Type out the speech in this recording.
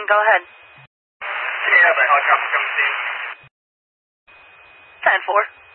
Go ahead. Can you have a helicopter come see? 10-4.